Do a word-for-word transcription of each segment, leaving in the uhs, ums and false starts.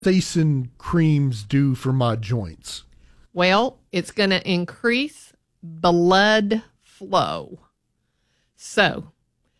Thason creams do for my joints? Well, it's going to increase blood flow. So,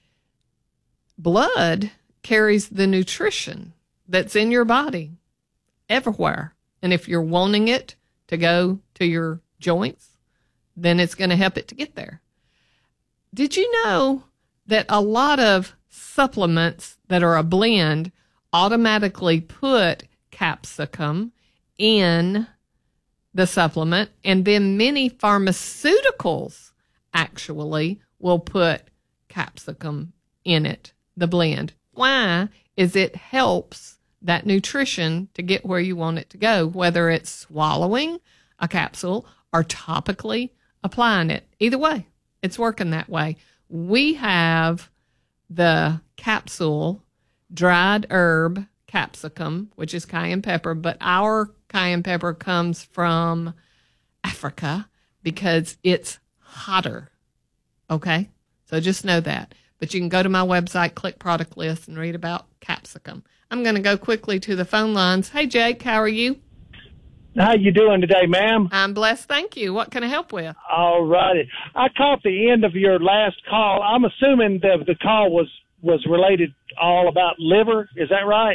blood carries the nutrition that's in your body everywhere. And if you're wanting it to go to your joints, then it's going to help it to get there. Did you know that a lot of supplements that are a blend automatically put capsicum in the supplement, and then many pharmaceuticals actually will put capsicum in it, the blend? Why? Is it helps that nutrition to get where you want it to go, whether it's swallowing a capsule or topically applying it. Either way, it's working that way. We have the capsule dried herb capsicum, which is cayenne pepper, but our cayenne pepper comes from Africa because it's hotter. Okay? So just know that. But you can go to my website, click product list, and read about capsicum. I'm going to go quickly to the phone lines. Hey, Jake, how are you? How you doing today, ma'am? I'm blessed, thank you. What can I help with? All righty. I caught the end of your last call. I'm assuming the the call was, was related all about liver. Is that right?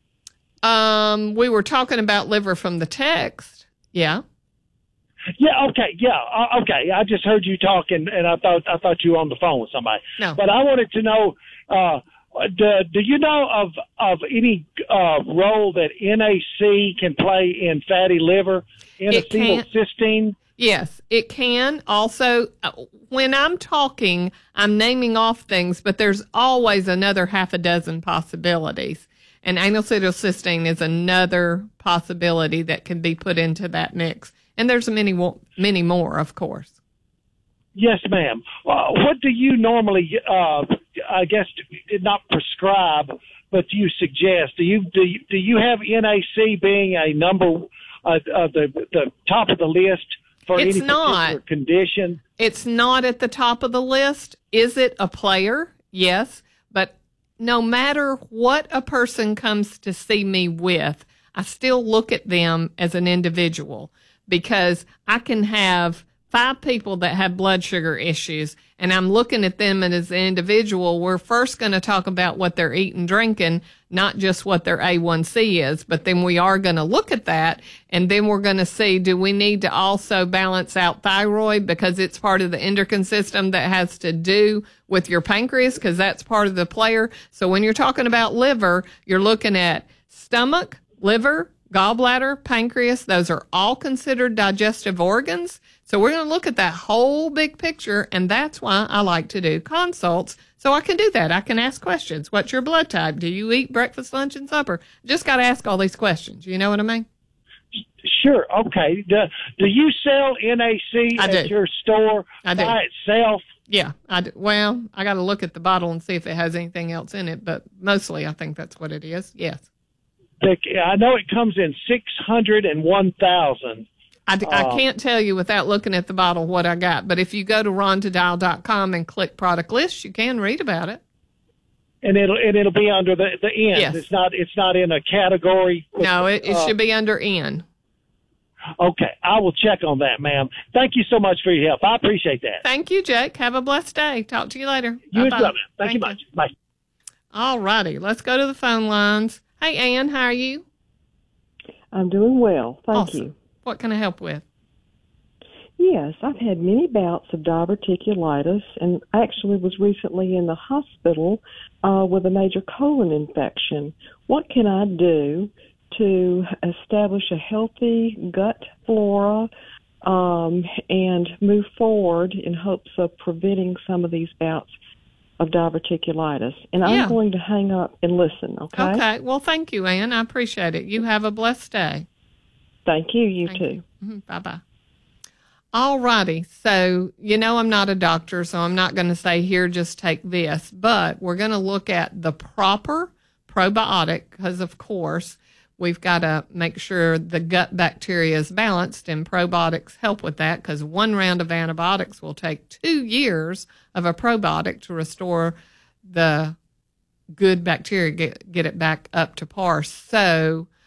Um, we were talking about liver from the text. Yeah. Yeah. Okay. Yeah. Uh, okay. I just heard you talking, and I thought I thought you were on the phone with somebody. No. But I wanted to know. Uh, do, do you know of of any uh, role that N A C can play in fatty liver? N-acetylcysteine. Yes, it can. Also, when I'm talking, I'm naming off things, but there's always another half a dozen possibilities. And N-acetylcysteine is another possibility that can be put into that mix. And there's many, many more, of course. Yes, ma'am. Uh, what do you normally, uh, I guess, not prescribe, but do you suggest? Do you do you, do you have N A C being a number, uh, uh, the the top of the list for it's any not. particular condition? It's not at the top of the list. Is it a player? Yes, but no matter what a person comes to see me with, I still look at them as an individual, because I can have five people that have blood sugar issues, and I'm looking at them as an individual. We're first going to talk about what they're eating, drinking, not just what their A one C is, but then we are going to look at that, and then we're going to see, do we need to also balance out thyroid, because it's part of the endocrine system that has to do with your pancreas, because that's part of the player. So when you're talking about liver, you're looking at stomach, liver, gallbladder, pancreas. Those are all considered digestive organs. So we're going to look at that whole big picture, and that's why I like to do consults, so I can do that. I can ask questions. What's your blood type? Do you eat breakfast, lunch, and supper? Just got to ask all these questions. You know what I mean? Sure. Okay. Do, do you sell N A C I at do. your store I do. by itself? Yeah. I do. Well, I got to look at the bottle and see if it has anything else in it, but mostly I think that's what it is. Yes. I know it comes in six hundred and one thousand. I, I Uh, can't tell you without looking at the bottle what I got, but if you go to ron to dial dot com and click product list, you can read about it. And it'll and it'll be under the the end. Yes. It's not it's not in a category. with- No, it, it uh, should be under N. Okay, I will check on that, ma'am. Thank you so much for your help. I appreciate that. Thank you, Jake. Have a blessed day. Talk to you later. You as Bye-bye. well, ma'am. Thank, you much. Bye. All righty. Let's go to the phone lines. Hey, Ann, how are you? I'm doing well, thank Awesome. you. What can I help with? Yes, I've had many bouts of diverticulitis, and actually was recently in the hospital uh, with a major colon infection. What can I do to establish a healthy gut flora um, and move forward in hopes of preventing some of these bouts of diverticulitis? And Yeah. I'm going to hang up and listen, okay? Okay. Well, thank you, Ann. I appreciate it. You have a blessed day. Thank you, you Thank too. you. Mhm. Bye-bye. All righty. So, you know, I'm not a doctor, so I'm not going to say here, just take this, but we're going to look at the proper probiotic, because, of course, we've got to make sure the gut bacteria is balanced, and probiotics help with that, because one round of antibiotics will take two years of a probiotic to restore the good bacteria, get, get it back up to par. So